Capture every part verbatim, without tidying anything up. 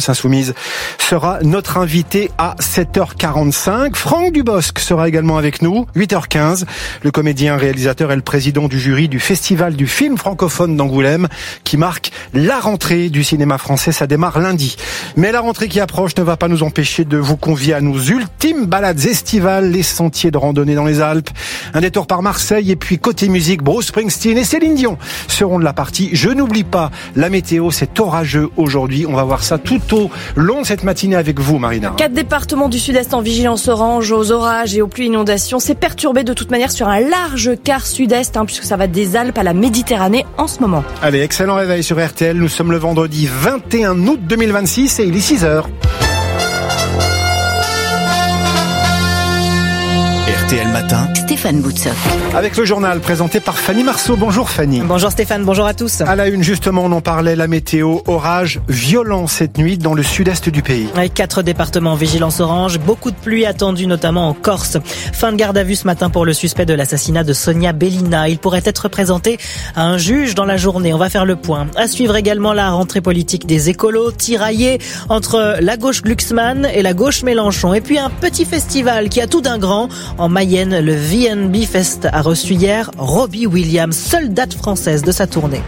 France Insoumise, sera notre invité à sept heures quarante-cinq. Franck Dubosc sera également avec nous, huit heures quinze. Le comédien, réalisateur et le président du jury du Festival du film francophone d'Angoulême, qui marque la rentrée du cinéma français. Ça démarre lundi. Mais la rentrée qui approche ne va pas nous empêcher de vous convier à nos ultimes balades estivales, les sentiers de randonnée dans les Alpes, un détour par Marseille, et puis côté musique, Bruce Springsteen et Céline Dion seront de la partie. Je n'oublie pas, la météo, c'est orageux aujourd'hui. On va voir ça tout au long de cette matinée avec vous, Marina. Quatre départements du sud-est en vigilance orange aux orages et aux pluies inondations. C'est perturbé de toute manière sur un large quart sud-est, hein, puisque ça va des Alpes à la Méditerranée en ce moment. Allez, excellent réveil sur R T L. Nous sommes le vendredi vingt et un août deux mille vingt-six et il est six heures. R T L Matin, Stéphane Boutsock. Avec le journal présenté par Fanny Marceau. Bonjour Fanny. Bonjour Stéphane, bonjour à tous. À la une, justement, on en parlait, la météo, orage violent cette nuit dans le sud-est du pays. Avec quatre départements en vigilance orange, beaucoup de pluie attendue notamment en Corse. Fin de garde à vue ce matin pour le suspect de l'assassinat de Sonia Bellina. Il pourrait être présenté à un juge dans la journée. On va faire le point. À suivre également la rentrée politique des écolos, tiraillée entre la gauche Glucksmann et la gauche Mélenchon. Et puis un petit festival qui a tout d'un grand. En Mayenne, le V and B Fest a reçu hier Robbie Williams, seule date française de sa tournée.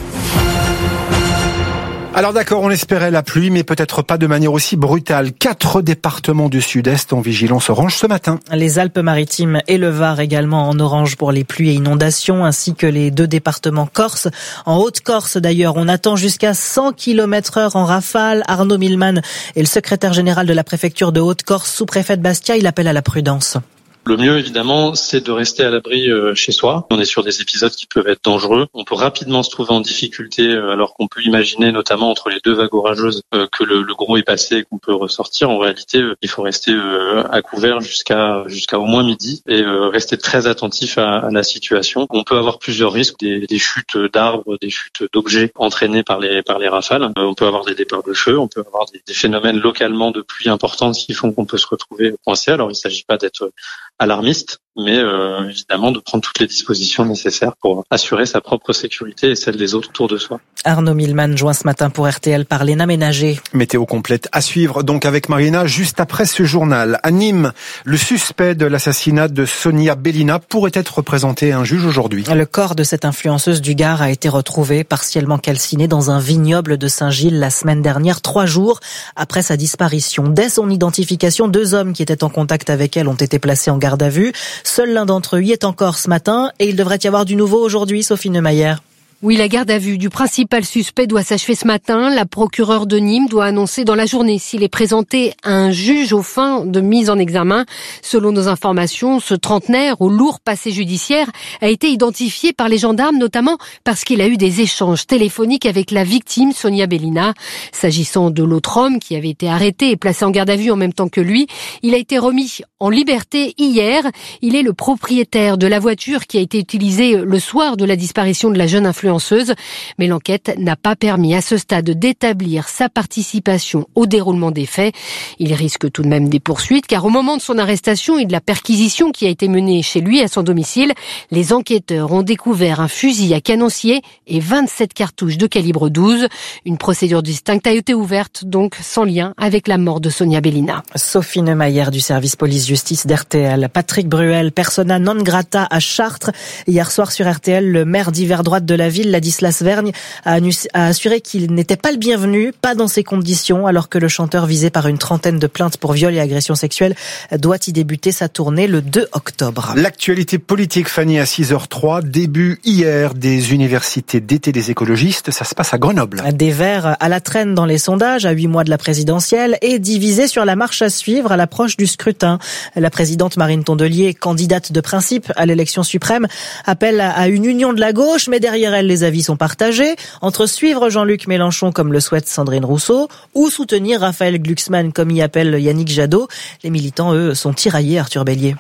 Alors d'accord, on espérait la pluie, mais peut-être pas de manière aussi brutale. Quatre départements du sud-est en vigilance orange ce matin. Les Alpes-Maritimes et le Var également en orange pour les pluies et inondations, ainsi que les deux départements corse. En Haute-Corse d'ailleurs, on attend jusqu'à cent kilomètres heure en rafale. Arnaud Milman est le secrétaire général de la préfecture de Haute-Corse, sous-préfet de Bastia. Il appelle à la prudence. Le mieux, évidemment, c'est de rester à l'abri chez soi. On est sur des épisodes qui peuvent être dangereux. On peut rapidement se trouver en difficulté, alors qu'on peut imaginer, notamment entre les deux vagues orageuses, que le, le gros est passé et qu'on peut ressortir. En réalité, il faut rester à couvert jusqu'à jusqu'à au moins midi et rester très attentif à, à la situation. On peut avoir plusieurs risques, des, des chutes d'arbres, des chutes d'objets entraînées par les par les rafales. On peut avoir des départs de feu, on peut avoir des, des phénomènes localement de pluie importantes qui font qu'on peut se retrouver coincé. Alors, il ne s'agit pas d'être alarmiste, mais euh, évidemment de prendre toutes les dispositions nécessaires pour assurer sa propre sécurité et celle des autres autour de soi. Arnaud Milman joint ce matin pour R T L par Léna Ménager. Météo complète à suivre donc avec Marina juste après ce journal. À Nîmes, le suspect de l'assassinat de Sonia Bellina pourrait être présenté à un juge aujourd'hui. Le corps de cette influenceuse du Gard a été retrouvé partiellement calciné dans un vignoble de Saint-Gilles la semaine dernière, trois jours après sa disparition. Dès son identification, deux hommes qui étaient en contact avec elle ont été placés en garde à vue. Seul l'un d'entre eux y est encore ce matin et il devrait y avoir du nouveau aujourd'hui, Sophie Neumayer. Oui, la garde à vue du principal suspect doit s'achever ce matin. La procureure de Nîmes doit annoncer dans la journée s'il est présenté à un juge aux fins de mise en examen. Selon nos informations, ce trentenaire au lourd passé judiciaire a été identifié par les gendarmes, notamment parce qu'il a eu des échanges téléphoniques avec la victime, Sonia Bellina. S'agissant de l'autre homme qui avait été arrêté et placé en garde à vue en même temps que lui, il a été remis en liberté hier. Il est le propriétaire de la voiture qui a été utilisée le soir de la disparition de la jeune influenceuse. Mais l'enquête n'a pas permis à ce stade d'établir sa participation au déroulement des faits. Il risque tout de même des poursuites car au moment de son arrestation et de la perquisition qui a été menée chez lui à son domicile, les enquêteurs ont découvert un fusil à canoncier et vingt-sept cartouches de calibre douze. Une procédure distincte a été ouverte, donc sans lien avec la mort de Sonia Bellina. Sophie Neumayer du service police-justice d'R T L. Patrick Bruel, persona non grata à Chartres. Hier soir sur R T L, le maire d'hiver droite de la ville, Ladislas Vergne, a assuré qu'il n'était pas le bienvenu, pas dans ces conditions, alors que le chanteur visé par une trentaine de plaintes pour viol et agression sexuelle doit y débuter sa tournée le deux octobre. L'actualité politique, Fanny, à six heures trois, début hier des universités d'été des écologistes, ça se passe à Grenoble. Des Verts à la traîne dans les sondages, à huit mois de la présidentielle, et divisés sur la marche à suivre à l'approche du scrutin. La présidente Marine Tondelier, candidate de principe à l'élection suprême, appelle à une union de la gauche, mais derrière elle, les avis sont partagés entre suivre Jean-Luc Mélenchon comme le souhaite Sandrine Rousseau ou soutenir Raphaël Glucksmann comme y appelle Yannick Jadot. Les militants, eux, sont tiraillés, Arthur Bélier.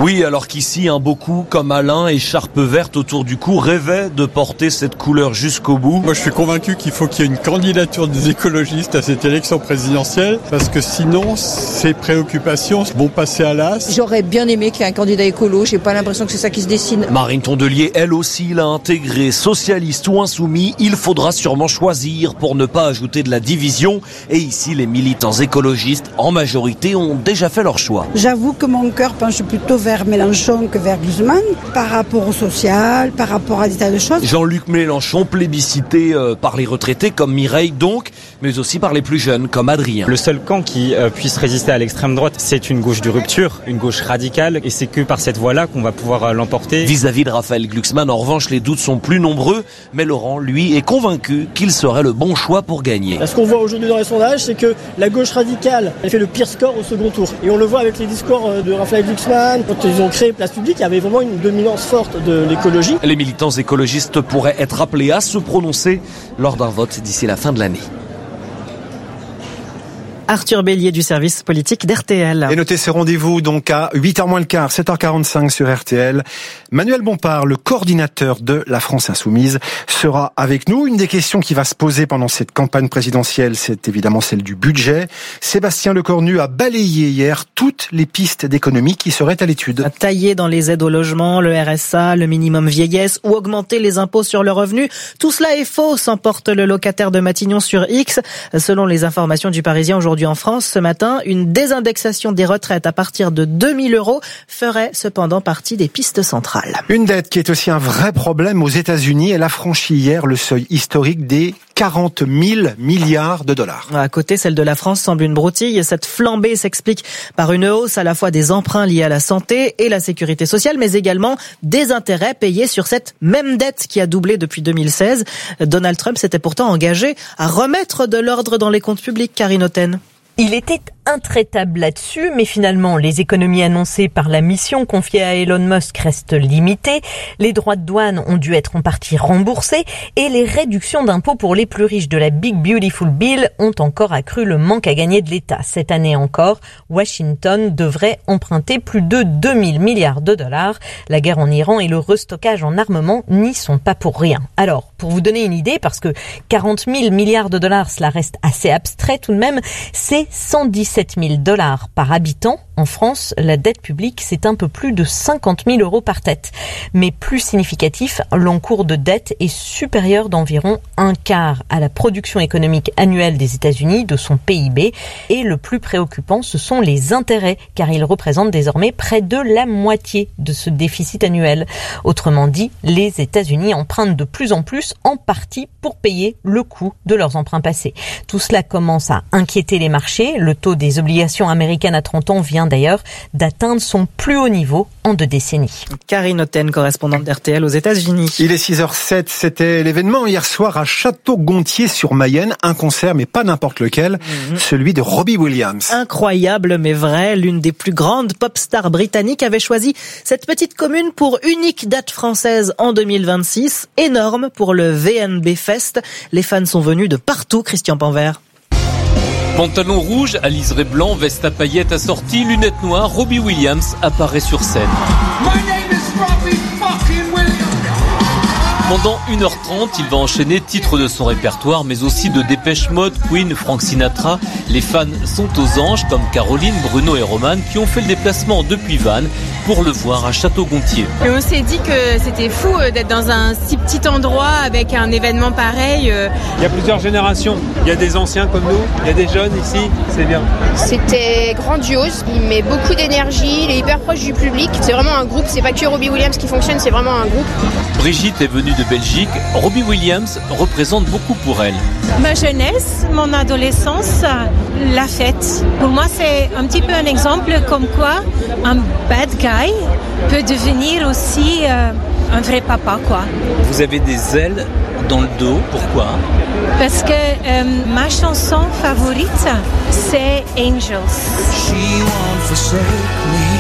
Oui, alors qu'ici, un beaucoup comme Alain, écharpe verte autour du cou, rêvait de porter cette couleur jusqu'au bout. Moi, je suis convaincu qu'il faut qu'il y ait une candidature des écologistes à cette élection présidentielle, parce que sinon, ces préoccupations vont passer à l'as. J'aurais bien aimé qu'il y ait un candidat écolo, j'ai pas l'impression que c'est ça qui se dessine. Marine Tondelier, elle aussi, l'a intégré. Socialiste ou insoumis, il faudra sûrement choisir pour ne pas ajouter de la division. Et ici, les militants écologistes, en majorité, ont déjà fait leur choix. J'avoue que mon cœur penche plutôt vers Mélenchon que vers Guzman, par rapport au social, par rapport à des tas de choses. Jean-Luc Mélenchon, plébiscité euh, par les retraités comme Mireille donc, mais aussi par les plus jeunes comme Adrien. Le seul camp qui euh, puisse résister à l'extrême droite, c'est une gauche de rupture, une gauche radicale, et c'est que par cette voie-là qu'on va pouvoir euh, l'emporter. Vis-à-vis de Raphaël Glucksmann, en revanche, les doutes sont plus nombreux, mais Laurent, lui, est convaincu qu'il serait le bon choix pour gagner. Ce qu'on voit aujourd'hui dans les sondages, c'est que la gauche radicale, elle fait le pire score au second tour. Et on le voit avec les discours de Raphaël Glucksmann. Quand ils ont créé Place Publique, il y avait vraiment une dominance forte de l'écologie. Les militants écologistes pourraient être appelés à se prononcer lors d'un vote d'ici la fin de l'année. Arthur Bélier du service politique d'R T L. Et notez ce rendez-vous donc à huit heures moins le quart, sept heures quarante-cinq sur R T L. Manuel Bompard, le coordinateur de la France Insoumise, sera avec nous. Une des questions qui va se poser pendant cette campagne présidentielle, c'est évidemment celle du budget. Sébastien Lecornu a balayé hier toutes les pistes d'économie qui seraient à l'étude. Tailler dans les aides au logement, le R S A, le minimum vieillesse ou augmenter les impôts sur le revenu. Tout cela est faux, s'emporte le locataire de Matignon sur X. Selon les informations du Parisien aujourd'hui en France, ce matin, une désindexation des retraites à partir de deux mille euros ferait cependant partie des pistes centrales. Une dette qui est aussi un vrai problème aux États-Unis. Elle a franchi hier le seuil historique des quarante mille milliards de dollars. À côté, celle de la France semble une broutille. Cette flambée s'explique par une hausse à la fois des emprunts liés à la santé et la sécurité sociale, mais également des intérêts payés sur cette même dette qui a doublé depuis deux mille seize. Donald Trump s'était pourtant engagé à remettre de l'ordre dans les comptes publics, Karine Autain. Il était intraitable là-dessus, mais finalement, les économies annoncées par la mission confiée à Elon Musk restent limitées, les droits de douane ont dû être en partie remboursés et les réductions d'impôts pour les plus riches de la Big Beautiful Bill ont encore accru le manque à gagner de l'État. Cette année encore, Washington devrait emprunter plus de deux mille milliards de dollars. La guerre en Iran et le restockage en armement n'y sont pas pour rien. Alors, pour vous donner une idée, parce que quarante mille milliards de dollars, cela reste assez abstrait tout de même, c'est cent dix-sept mille dollars par habitant. En France, la dette publique, c'est un peu plus de cinquante mille euros par tête. Mais plus significatif, l'encours de dette est supérieur d'environ un quart à la production économique annuelle des États-Unis, de son P I B. Et le plus préoccupant, ce sont les intérêts, car ils représentent désormais près de la moitié de ce déficit annuel. Autrement dit, les États-Unis empruntent de plus en plus, en partie pour payer le coût de leurs emprunts passés. Tout cela commence à inquiéter les marchés. Le taux des obligations américaines à trente ans vient d'ailleurs d'atteindre son plus haut niveau en deux décennies. Karine Autain, correspondante d'R T L aux États-Unis. Il est six heures zéro sept, c'était l'événement hier soir à Château-Gontier-sur-Mayenne, un concert mais pas n'importe lequel, mmh. celui de Robbie Williams. Incroyable mais vrai, l'une des plus grandes pop stars britanniques avait choisi cette petite commune pour unique date française en deux mille vingt-six, énorme pour le V N B Fest. Les fans sont venus de partout, Christian Panvert. Pantalon rouge, à liseré blanc, veste à paillettes assortie, lunettes noires, Robbie Williams apparaît sur scène. My name is Robbie fucking Williams. Pendant une heure trente, il va enchaîner titres de son répertoire, mais aussi de Dépêche Mode, Queen, Frank Sinatra. Les fans sont aux anges, comme Caroline, Bruno et Roman, qui ont fait le déplacement depuis Vannes pour le voir à Château-Gontier. Et on s'est dit que c'était fou d'être dans un si petit endroit avec un événement pareil. Il y a plusieurs générations. Il y a des anciens comme nous, il y a des jeunes ici, c'est bien. C'était grandiose, il met beaucoup d'énergie, il est hyper proche du public. C'est vraiment un groupe, c'est pas que Robbie Williams qui fonctionne, c'est vraiment un groupe. Brigitte est venue de Belgique. Robbie Williams représente beaucoup pour elle. Ma jeunesse, mon adolescence, la fête. Pour moi, c'est un petit peu un exemple comme quoi un bad guy peut devenir aussi euh, un vrai papa, quoi. Vous avez des ailes dans le dos, pourquoi ? Parce que euh, ma chanson favorite, c'est Angels. She won't forsake me.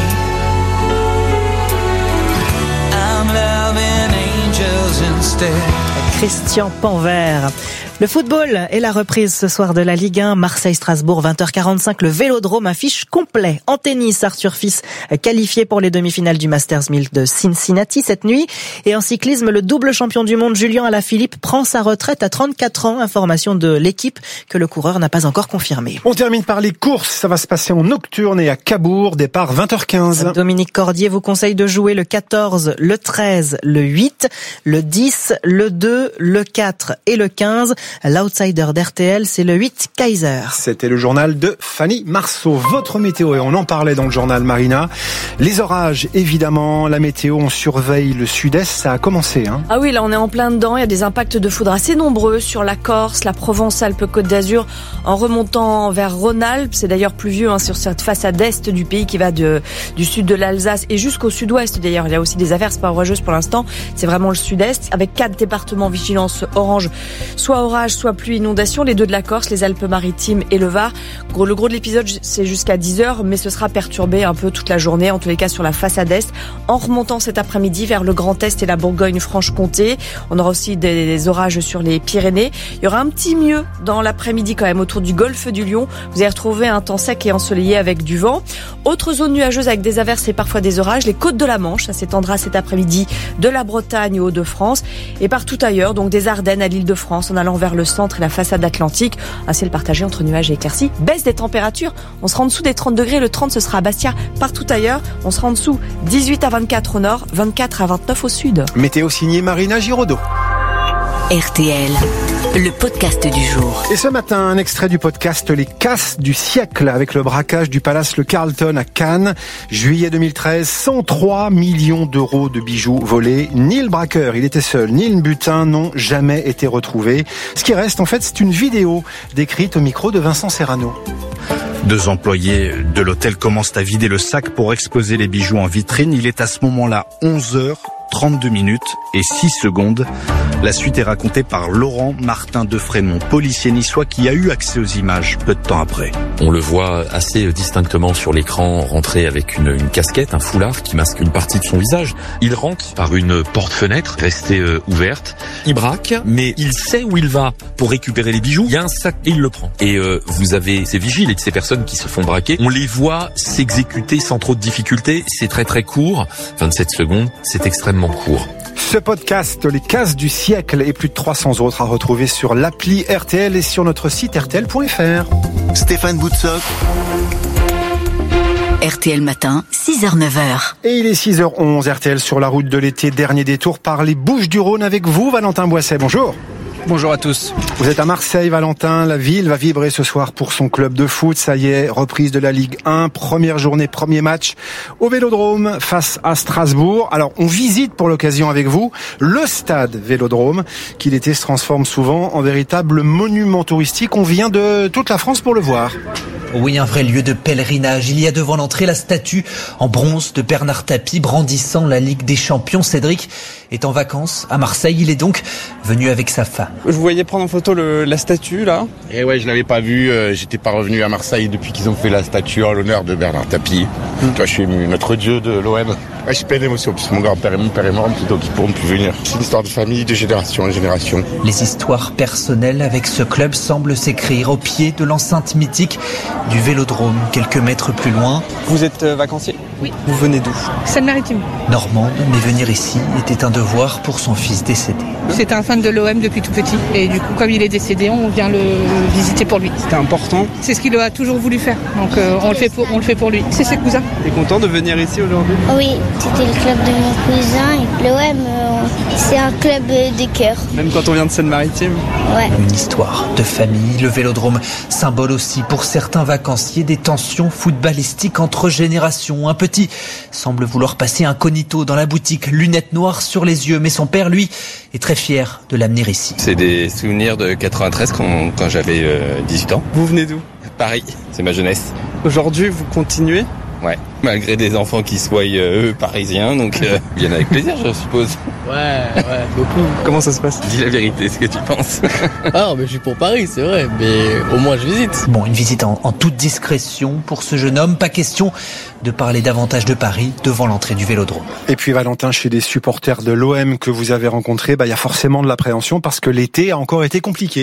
I'm loving angels instead. Christian Panvert. Le football et la reprise ce soir de la Ligue un, Marseille-Strasbourg, vingt heures quarante-cinq, le Vélodrome affiche complet. En tennis, Arthur Fils qualifié pour les demi-finales du Masters mille de Cincinnati cette nuit. Et en cyclisme, le double champion du monde Julien Alaphilippe prend sa retraite à trente-quatre ans. Information de l'équipe que le coureur n'a pas encore confirmée. On termine par les courses, ça va se passer en nocturne et à Cabourg, départ vingt heures quinze. Dominique Cordier vous conseille de jouer le quatorze, le treize, le huit, le dix, le deux, le quatre et le quinze. L'outsider d'R T L, c'est le huit Kaiser. C'était le journal de Fanny Marceau. Votre météo, et on en parlait dans le journal Marina. Les orages, évidemment, la météo, on surveille le sud-est, ça a commencé. Hein. Ah oui, là on est en plein dedans, il y a des impacts de foudre assez nombreux sur la Corse, la Provence-Alpes-Côte d'Azur, en remontant vers Rhône-Alpes. C'est d'ailleurs pluvieux hein, sur cette façade est du pays qui va de, du sud de l'Alsace et jusqu'au sud-ouest d'ailleurs. Il y a aussi des averses pas orageuses pour l'instant, c'est vraiment le sud-est, avec quatre départements vigilance orange, soit orage, soit pluie, inondation, les deux de la Corse, les Alpes-Maritimes et le Var. Gros, le gros de l'épisode, c'est jusqu'à dix heures, mais ce sera perturbé un peu toute la journée, en tous les cas sur la façade est, en remontant cet après-midi vers le Grand Est et la Bourgogne-Franche-Comté. On aura aussi des, des orages sur les Pyrénées. Il y aura un petit mieux dans l'après-midi quand même autour du golfe du Lion. Vous allez retrouver un temps sec et ensoleillé avec du vent. Autre zone nuageuse avec des averses et parfois des orages, les côtes de la Manche, ça s'étendra cet après-midi de la Bretagne aux Hauts-de-France et partout ailleurs, donc des Ardennes à l'Île-de-France en allant vers le centre et la façade atlantique. Un ciel partagé entre nuages et éclaircies. Baisse des températures, on sera en dessous des trente degrés, le trente ce sera à Bastia. Partout ailleurs, on sera en dessous dix-huit à vingt-quatre au nord, vingt-quatre à vingt-neuf au sud. Météo signée Marina Giraudot. R T L, le podcast du jour. Et ce matin, un extrait du podcast Les Casses du siècle avec le braquage du Palace Le Carlton à Cannes. Juillet deux mille treize, cent trois millions d'euros de bijoux volés. Ni le braqueur, il était seul, ni le butin n'ont jamais été retrouvés. Ce qui reste, en fait, c'est une vidéo décrite au micro de Vincent Serrano. Deux employés de l'hôtel commencent à vider le sac pour exposer les bijoux en vitrine. Il est à ce moment-là onze heures trente-deux minutes et six secondes. La suite est racontée par Laurent Martin de Frémont, policier niçois qui a eu accès aux images peu de temps après. On le voit assez distinctement sur l'écran rentrer avec une, une casquette, un foulard qui masque une partie de son visage. Il rentre par une porte-fenêtre restée euh, ouverte. Il braque, mais il sait où il va pour récupérer les bijoux. Il y a un sac et il le prend. Et euh, vous avez ces vigiles et ces personnes qui se font braquer. On les voit s'exécuter sans trop de difficultés. C'est très très court. vingt-sept secondes, c'est extrêmement court. Ce podcast, Les Casses du siècle et plus de trois cents autres à retrouver sur l'appli R T L et sur notre site R T L point F R. Stéphane Boutsock. R T L matin, six heures neuf heures. Et il est six heures onze, R T L sur la route de l'été, dernier détour par les Bouches-du-Rhône avec vous, Valentin Boisset. Bonjour. Bonjour à tous. Vous êtes à Marseille, Valentin. La ville va vibrer ce soir pour son club de foot. Ça y est, reprise de la Ligue un. Première journée, premier match au Vélodrome face à Strasbourg. Alors, on visite pour l'occasion avec vous le stade Vélodrome, qui l'été se transforme souvent en véritable monument touristique. On vient de toute la France pour le voir. Oui, un vrai lieu de pèlerinage. Il y a devant l'entrée la statue en bronze de Bernard Tapie brandissant la Ligue des Champions. Cédric est en vacances à Marseille. Il est donc venu avec sa femme. Je vous voyais prendre en photo le, la statue là. Et ouais, je l'avais pas vu. Euh, j'étais pas revenu à Marseille depuis qu'ils ont fait la statue en l'honneur de Bernard Tapie. Mmh. Toi, je suis notre dieu de l'O M. Ouais, je suis plein d'émotions puisque mon grand-père et mon père est mort plutôt qu'ils pourront plus venir. C'est une histoire de famille, de génération en génération. Les histoires personnelles avec ce club semblent s'écrire au pied de l'enceinte mythique du Vélodrome, quelques mètres plus loin. Vous êtes euh, vacancier ? Oui. Vous venez d'où ? Seine-Maritime. Normande, mais venir ici était un devoir pour son fils décédé. C'était un fan de l'O M depuis tout petit. Et du coup, comme il est décédé, on vient le visiter pour lui. C'était important ? C'est ce qu'il a toujours voulu faire. Donc euh, on, le fait pour, on le fait pour lui. C'est ses cousins. T'es content de venir ici aujourd'hui ? Oui, c'était le club de mon cousin. Et l'O M, euh, c'est un club des cœurs. Même quand on vient de Seine-Maritime ? Ouais. Une histoire de famille. Le Vélodrome, symbole aussi pour certains vacanciers des tensions footballistiques entre générations. Un petit semble vouloir passer incognito dans la boutique, lunettes noires sur les yeux, mais son père, lui, est très fier de l'amener ici. C'est des souvenirs de quatre-vingt-treize quand, quand j'avais euh, dix-huit ans. Vous venez d'où ? Paris, c'est ma jeunesse. Aujourd'hui, vous continuez ? Ouais, malgré des enfants qui soient euh, eux parisiens, donc euh, viennent avec plaisir, je suppose. Ouais, ouais, beaucoup. Comment ça se passe ? Dis la vérité, ce que tu penses. Ah, mais je suis pour Paris, c'est vrai, mais au moins je visite. Bon, une visite en, en toute discrétion pour ce jeune homme. Pas question de parler davantage de Paris devant l'entrée du Vélodrome. Et puis Valentin, chez les supporters de l'O M que vous avez rencontrés, bah, il y a forcément de l'appréhension parce que l'été a encore été compliqué.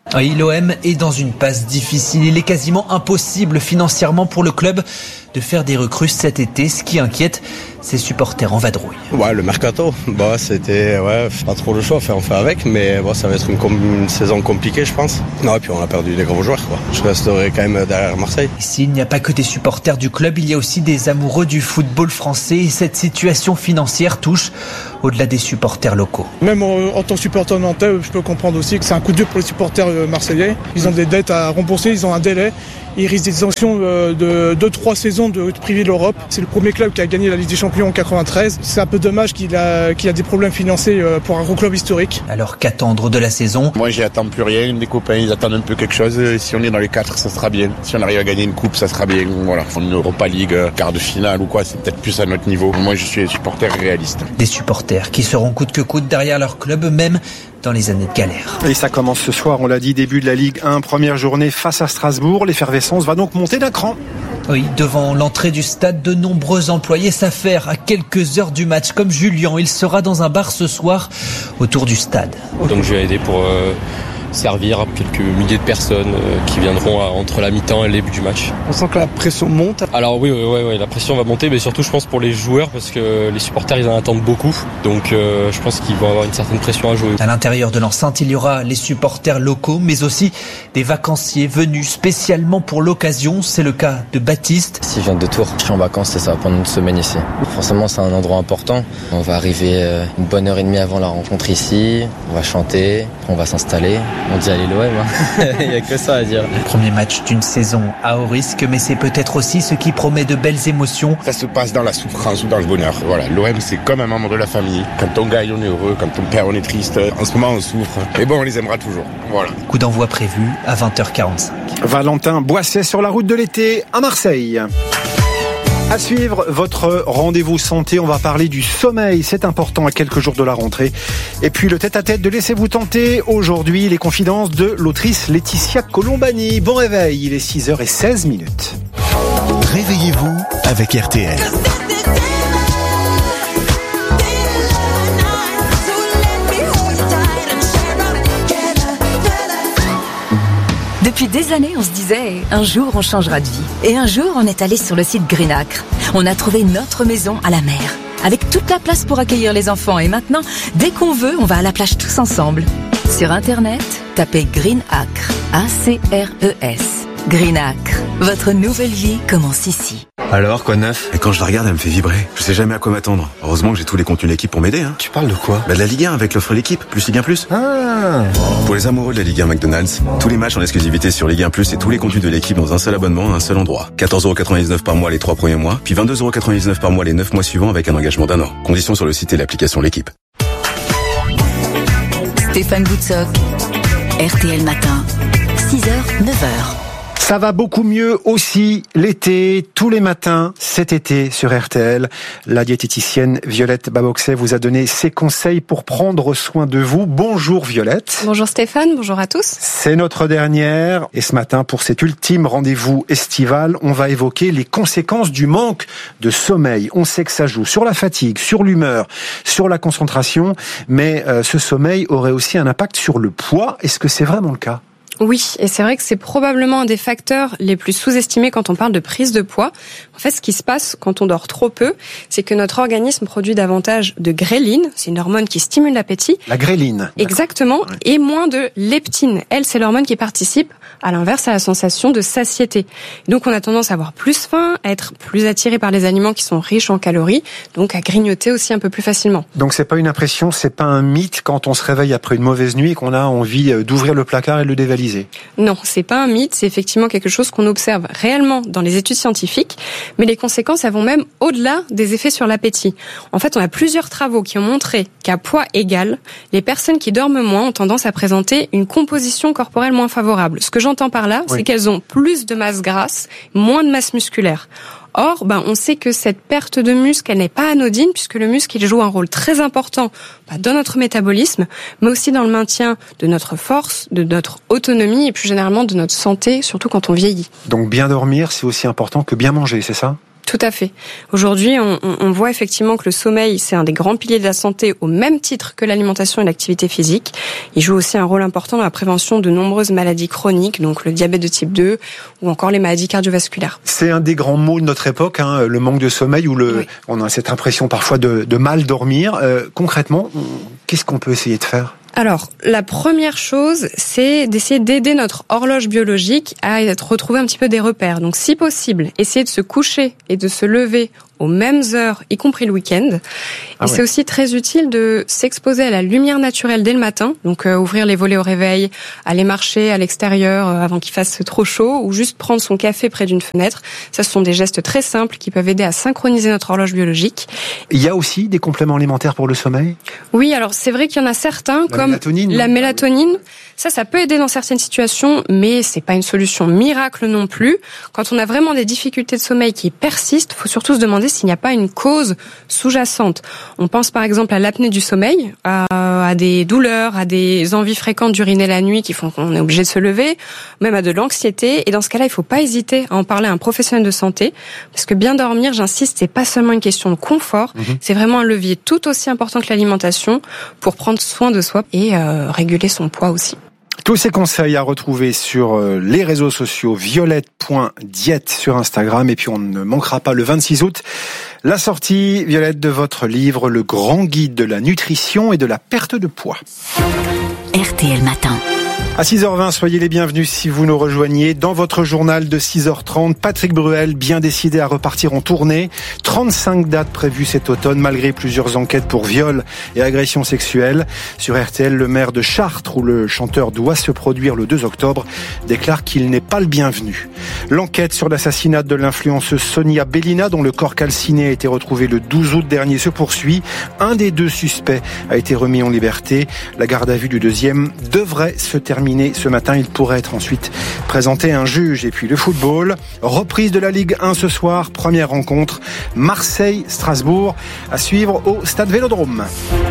Oui, l'O M est dans une passe difficile. Il est quasiment impossible financièrement pour le club de faire des recrues cet été, ce qui inquiète ses supporters en vadrouille. Ouais, le mercato, bah, c'était ouais, pas trop le choix, enfin, on fait avec, mais bon, ça va être une, com- une saison compliquée, je pense. Non, et puis on a perdu des gros joueurs, quoi. Je resterai quand même derrière Marseille. Ici, il n'y a pas que des supporters du club, il y a aussi des amoureux du football français et cette situation financière touche au-delà des supporters locaux. Même en, en tant que supporter nantais, je peux comprendre aussi que c'est un coup dur pour les supporters marseillais. Ils ont des dettes à rembourser, ils ont un délai. Ils risquent des sanctions de deux trois saisons de privé de l'Europe. C'est le premier club qui a gagné la Ligue des Champions en quatre-vingt-treize. C'est un peu dommage qu'il a, qu'il a des problèmes financiers pour un gros club historique. Alors qu'attendre de la saison ? Moi, j'y attends plus rien. Mes copains, ils attendent un peu quelque chose. Si on est dans les quatre, ça sera bien. Si on arrive à gagner une coupe, ça sera bien. Voilà, une Europa League, quart de finale ou quoi, c'est peut-être plus à notre niveau. Moi, je suis supporter réaliste. Des supporters qui seront coûte que coûte derrière leur club, même dans les années de galère. Et ça commence ce soir, on l'a dit, début de la Ligue un, première journée face à Strasbourg. L'effervescence va donc monter d'un cran. Oui, devant l'entrée du stade, de nombreux employés s'affairent à quelques heures du match. Comme Julien, il sera dans un bar ce soir autour du stade. Donc je vais aider pour euh, servir quelques milliers de personnes euh, qui viendront à, entre la mi-temps et le début du match. On sent que la pression monte. Alors oui, oui, oui, oui, la pression va monter, mais surtout je pense pour les joueurs parce que les supporters ils en attendent beaucoup. Donc euh, je pense qu'ils vont avoir une certaine pression à jouer. À l'intérieur de l'enceinte, il y aura les supporters locaux, mais aussi des vacanciers venus spécialement pour l'occasion. C'est le cas de Baptiste. Si je viens de Tours, je suis en vacances et ça va prendre une semaine ici. Forcément, c'est un endroit important. On va arriver une bonne heure et demie avant la rencontre ici. On va chanter, on va s'installer. On dit allez l'O M, hein. Il n'y a que ça à dire. Premier match d'une saison à haut risque, mais c'est peut-être aussi ce qui promet de belles émotions. Ça se passe dans la souffrance ou dans le bonheur. Voilà, l'O M, c'est comme un membre de la famille. Quand on gagne, on est heureux. Quand on perd, on est triste. En ce moment, on souffre. Mais bon, on les aimera toujours. Voilà. Coup d'envoi prévu à vingt heures quarante-cinq. Valentin Boisset sur la route de l'été à Marseille. À suivre, votre rendez-vous santé, on va parler du sommeil, c'est important à quelques jours de la rentrée. Et puis le tête-à-tête de Laissez-vous tenter, aujourd'hui les confidences de l'autrice Laetitia Colombani. Bon réveil, il est six heures seize minutes. Réveillez-vous avec R T L. Depuis des années, on se disait, un jour on changera de vie. Et un jour, on est allé sur le site Greenacre. On a trouvé notre maison à la mer, avec toute la place pour accueillir les enfants. Et maintenant, dès qu'on veut, on va à la plage tous ensemble. Sur Internet, tapez Greenacre, A C R E S. Greenacre, votre nouvelle vie commence ici. Alors, quoi de neuf? Et quand je la regarde, elle me fait vibrer. Je sais jamais à quoi m'attendre. Heureusement que j'ai tous les contenus de l'équipe pour m'aider, hein. Tu parles de quoi? Bah de la Ligue un avec l'offre l'équipe, plus Ligue un plus. Ah. Pour les amoureux de la Ligue un McDonald's, tous les matchs en exclusivité sur Ligue un plus et tous les contenus de l'équipe dans un seul abonnement à un seul endroit. quatorze euros quatre-vingt-dix-neuf par mois les trois premiers mois, puis vingt-deux euros quatre-vingt-dix-neuf par mois les neuf mois suivants avec un engagement d'un an. Conditions sur le site et l'application l'équipe. Stéphane Boutsock, R T L Matin, six heures, neuf heures. Ça va beaucoup mieux aussi l'été, tous les matins, cet été sur R T L. La diététicienne Violette Baboxet vous a donné ses conseils pour prendre soin de vous. Bonjour Violette. Bonjour Stéphane, bonjour à tous. C'est notre dernière et ce matin, pour cet ultime rendez-vous estival, on va évoquer les conséquences du manque de sommeil. On sait que ça joue sur la fatigue, sur l'humeur, sur la concentration, mais euh, ce sommeil aurait aussi un impact sur le poids. Est-ce que c'est vraiment le cas ? Oui, et c'est vrai que c'est probablement un des facteurs les plus sous-estimés quand on parle de prise de poids. En fait, ce qui se passe quand on dort trop peu, c'est que notre organisme produit davantage de gréline, c'est une hormone qui stimule l'appétit. La gréline. Exactement, ouais. Et moins de leptine. Elle, c'est l'hormone qui participe, à l'inverse, à la sensation de satiété. Donc on a tendance à avoir plus faim, à être plus attiré par les aliments qui sont riches en calories, donc à grignoter aussi un peu plus facilement. Donc c'est pas une impression, c'est pas un mythe quand on se réveille après une mauvaise nuit et qu'on a envie d'ouvrir le placard et de le dévaliser. Non, c'est pas un mythe, c'est effectivement quelque chose qu'on observe réellement dans les études scientifiques, mais les conséquences elles vont même au-delà des effets sur l'appétit. En fait, on a plusieurs travaux qui ont montré qu'à poids égal, les personnes qui dorment moins ont tendance à présenter une composition corporelle moins favorable. Ce que j'entends par là, oui. c'est qu'elles ont plus de masse grasse, moins de masse musculaire. Or, ben, on sait que cette perte de muscle, elle n'est pas anodine, puisque le muscle, il joue un rôle très important ben, dans notre métabolisme, mais aussi dans le maintien de notre force, de notre autonomie, et plus généralement de notre santé, surtout quand on vieillit. Donc bien dormir, c'est aussi important que bien manger, c'est ça ? Tout à fait. Aujourd'hui, on, on voit effectivement que le sommeil, c'est un des grands piliers de la santé au même titre que l'alimentation et l'activité physique. Il joue aussi un rôle important dans la prévention de nombreuses maladies chroniques, donc le diabète de type deux ou encore les maladies cardiovasculaires. C'est un des grands maux de notre époque, hein, le manque de sommeil ou le, oui. on a cette impression parfois de, de mal dormir. Euh, concrètement, qu'est-ce qu'on peut essayer de faire ? Alors, la première chose, c'est d'essayer d'aider notre horloge biologique à retrouver un petit peu des repères. Donc, si possible, essayer de se coucher et de se lever aux mêmes heures, y compris le week-end. Et ah ouais. c'est aussi très utile de s'exposer à la lumière naturelle dès le matin. Donc, euh, ouvrir les volets au réveil, aller marcher à l'extérieur euh, avant qu'il fasse trop chaud, ou juste prendre son café près d'une fenêtre. Ça, ce sont des gestes très simples qui peuvent aider à synchroniser notre horloge biologique. Il y a aussi des compléments alimentaires pour le sommeil ? Oui, alors c'est vrai qu'il y en a certains, la comme mélatonine, la mélatonine. Ça, ça peut aider dans certaines situations, mais c'est pas une solution miracle non plus. Quand on a vraiment des difficultés de sommeil qui persistent, faut surtout se demander s'il n'y a pas une cause sous-jacente. On pense par exemple à l'apnée du sommeil, à, à des douleurs, à des envies fréquentes d'uriner la nuit qui font qu'on est obligé de se lever, même à de l'anxiété. Et dans ce cas-là, il faut pas hésiter à en parler à un professionnel de santé, parce que bien dormir, j'insiste, c'est pas seulement une question de confort, mmh. c'est vraiment un levier tout aussi important que l'alimentation pour prendre soin de soi et euh, réguler son poids aussi. Tous ces conseils à retrouver sur les réseaux sociaux, violette point diète sur Instagram. Et puis on ne manquera pas le vingt-six août, la sortie, Violette, de votre livre, Le Grand Guide de la nutrition et de la perte de poids. R T L Matin. À six heures vingt, soyez les bienvenus si vous nous rejoignez. Dans votre journal de six heures trente, Patrick Bruel, bien décidé à repartir en tournée. trente-cinq dates prévues cet automne, malgré plusieurs enquêtes pour viol et agression sexuelle. Sur R T L, le maire de Chartres, où le chanteur doit se produire le deux octobre, déclare qu'il n'est pas le bienvenu. L'enquête sur l'assassinat de l'influenceuse Sonia Bellina, dont le corps calciné a été retrouvé le douze août dernier, se poursuit. Un des deux suspects a été remis en liberté. La garde à vue du deuxième devrait se terminer ce matin. Il pourrait être ensuite présenté à un juge. Et puis le football, reprise de la Ligue un ce soir, première rencontre, Marseille-Strasbourg, à suivre au Stade Vélodrome.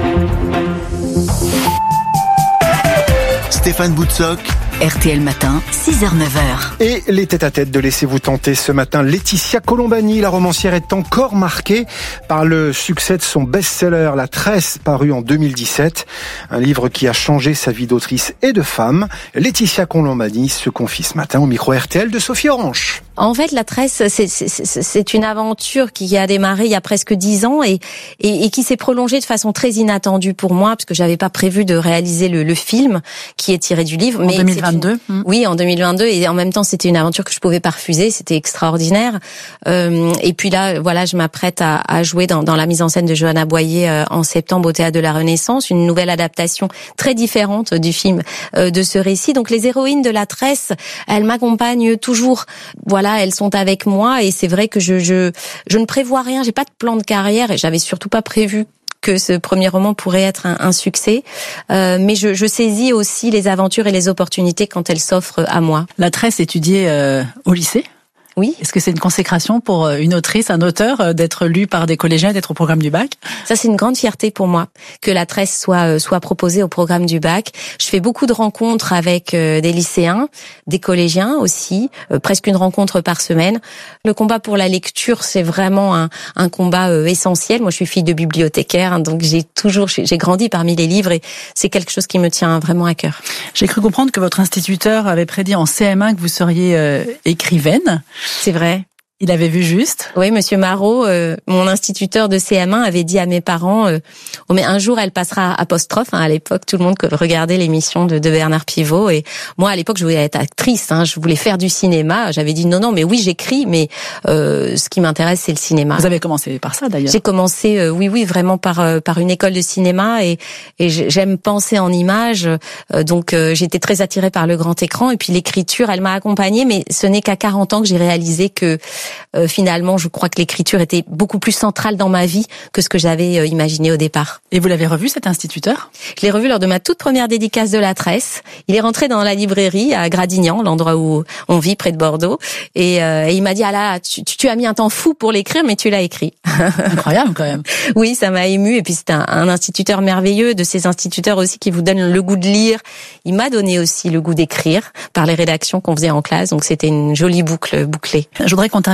Stéphane Boutsock, R T L Matin, six heures neuf heures. Et les tête-à-tête de Laissez-vous tenter ce matin. Laetitia Colombani, la romancière, est encore marquée par le succès de son best-seller La Tresse, paru en deux mille dix-sept. Un livre qui a changé sa vie d'autrice et de femme. Laetitia Colombani se confie ce matin au micro R T L de Sophie Orange. En fait, La Tresse, c'est, c'est, c'est une aventure qui a démarré il y a presque dix ans et, et, et qui s'est prolongée de façon très inattendue pour moi, parce que j'avais pas prévu de réaliser le, le film qui est tiré du livre. En mais deux mille vingt-deux. Une... Oui, en deux mille vingt-deux. Et en même temps, c'était une aventure que je pouvais pas refuser. C'était extraordinaire. Euh, et puis là, voilà, je m'apprête à, à jouer dans, dans la mise en scène de Johanna Boyer euh, en septembre au Théâtre de la Renaissance, une nouvelle adaptation très différente du film, euh, de ce récit. Donc les héroïnes de La Tresse, elles m'accompagnent toujours. Voilà. Elles sont avec moi et c'est vrai que je je je ne prévois rien, j'ai pas de plan de carrière et j'avais surtout pas prévu que ce premier roman pourrait être un, un succès, euh, mais je, je saisis aussi les aventures et les opportunités quand elles s'offrent à moi. La Tresse étudiée euh, au lycée. Oui. Est-ce que c'est une consécration pour une autrice, un auteur, d'être lu par des collégiens, d'être au programme du bac ? Ça, c'est une grande fierté pour moi que La Tresse soit soit proposée au programme du bac. Je fais beaucoup de rencontres avec des lycéens, des collégiens aussi, euh, presque une rencontre par semaine. Le combat pour la lecture, c'est vraiment un, un combat euh, essentiel. Moi, je suis fille de bibliothécaire, hein, donc j'ai toujours j'ai grandi parmi les livres et c'est quelque chose qui me tient vraiment à cœur. J'ai cru comprendre que votre instituteur avait prédit en C M un que vous seriez euh, écrivaine. C'est vrai. Il avait vu juste. Oui, Monsieur Marot, euh, mon instituteur de C M un, avait dit à mes parents euh, oh, mais un jour elle passera apostrophe. Hein, à l'époque, tout le monde regardait l'émission de, de Bernard Pivot et moi à l'époque je voulais être actrice. Hein, je voulais faire du cinéma. J'avais dit non non, mais oui j'écris, mais euh, ce qui m'intéresse c'est le cinéma. Vous avez commencé par ça d'ailleurs. J'ai commencé, euh, oui oui, vraiment par euh, par une école de cinéma et et j'aime penser en images. Euh, donc euh, j'étais très attirée par le grand écran et puis l'écriture, elle m'a accompagnée. Mais ce n'est qu'à quarante ans que j'ai réalisé que Euh, finalement, je crois que l'écriture était beaucoup plus centrale dans ma vie que ce que j'avais euh, imaginé au départ. Et vous l'avez revu, cet instituteur ? Je l'ai revu lors de ma toute première dédicace de La Tresse. Il est rentré dans la librairie à Gradignan, l'endroit où on vit près de Bordeaux, et, euh, et il m'a dit ah là, tu, tu as mis un temps fou pour l'écrire, mais tu l'as écrit. Incroyable quand même. Oui, ça m'a ému. Et puis c'est un, un instituteur merveilleux, de ces instituteurs aussi qui vous donnent le goût de lire. Il m'a donné aussi le goût d'écrire par les rédactions qu'on faisait en classe. Donc c'était une jolie boucle bouclée. Je voudrais qu'on termine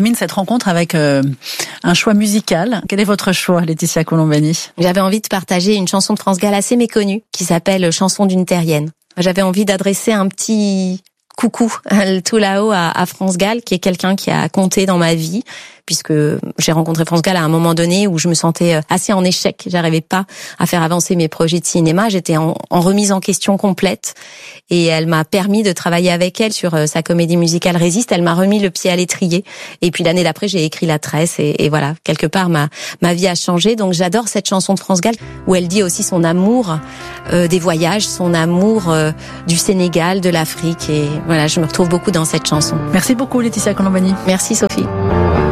termine cette rencontre avec euh, un choix musical. Quel est votre choix, Laetitia Colombani? J'avais envie de partager une chanson de France Gall assez méconnue qui s'appelle Chanson d'une terrienne. J'avais envie d'adresser un petit coucou tout là-haut à, à France Gall, qui est quelqu'un qui a compté dans ma vie, puisque j'ai rencontré France Gall à un moment donné où je me sentais assez en échec. J'arrivais pas à faire avancer mes projets de cinéma. J'étais en, en remise en question complète. Et elle m'a permis de travailler avec elle sur sa comédie musicale Résiste. Elle m'a remis le pied à l'étrier. Et puis l'année d'après, j'ai écrit La Tresse. Et, et voilà, quelque part, ma, ma vie a changé. Donc j'adore cette chanson de France Gall où elle dit aussi son amour euh, des voyages, son amour euh, du Sénégal, de l'Afrique. Et voilà, je me retrouve beaucoup dans cette chanson. Merci beaucoup, Laetitia Colombani. Merci, Sophie.